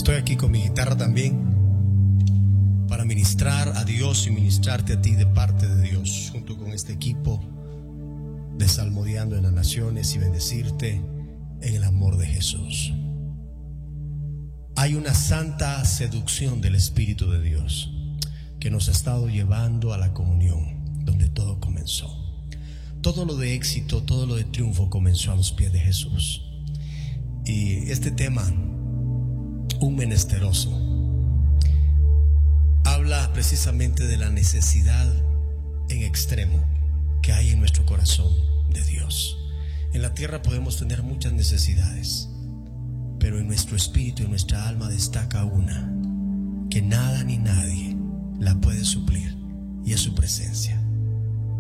Estoy aquí con mi guitarra también para ministrar a Dios y ministrarte a ti de parte de Dios, junto con este equipo de Salmodiando en las Naciones, y bendecirte en el amor de Jesús. Hay una santa seducción del Espíritu de Dios que nos ha estado llevando a la comunión, donde todo comenzó. Todo lo de éxito, todo lo de triunfo comenzó a los pies de Jesús. Y este tema, un menesteroso, habla precisamente de la necesidad en extremo que hay en nuestro corazón de Dios. En la tierra podemos tener muchas necesidades, pero en nuestro espíritu y en nuestra alma destaca una que nada ni nadie la puede suplir, y es su presencia.